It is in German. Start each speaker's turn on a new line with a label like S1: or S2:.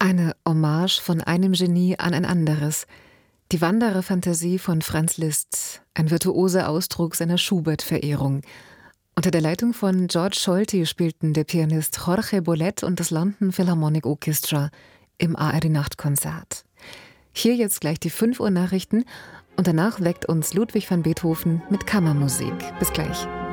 S1: Eine Hommage von einem Genie an ein anderes. Die Wanderer-Fantasie von Franz Liszt, ein virtuoser Ausdruck seiner Schubert-Verehrung. Unter der Leitung von George Scholti spielten der Pianist Jorge Bolet und das London Philharmonic Orchestra im ARD-Nachtkonzert. Hier jetzt gleich die 5 Uhr Nachrichten und danach weckt uns Ludwig van Beethoven mit Kammermusik. Bis gleich.